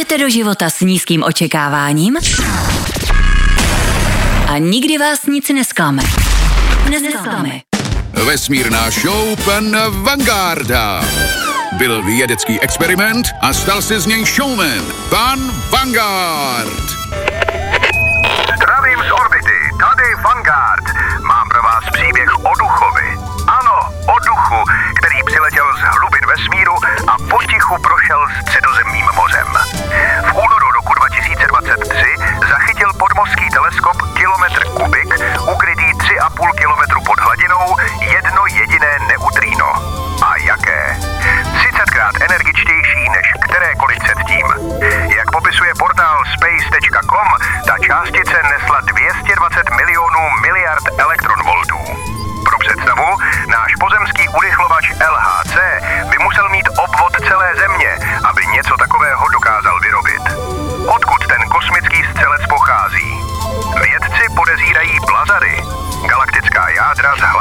Jdete do života s nízkým očekáváním a nikdy vás nic nesklame. Vesmírná show pan Vangarda. Byl vědecký experiment a stal se z něj showman. Pan Vanguard. Zdravím z orbity, tady Vanguard. Mám pro vás příběh o duchovi. Ano, o duchu, který přiletěl z hlubin vesmíru a potichu prošel Středozemním mořem. V únoru roku 2023 zachytil podmořský teleskop kilometr kubik, ukrytý 3,5 kilometru pod hladinou, jedno jediné neutrino. A jaké? 30krát energičtější než kterékoliv předtím. Jak popisuje portál space.com, ta částice nesla 220 milionů miliard elektronvoltů. Pro představu, náš pozemský urychlovač LHC by musel mít obvod celé Země, aby něco takového dokázal vyrobit. Odkud ten kosmický střelec pochází? Vědci podezírají blazary, galaktická jádra z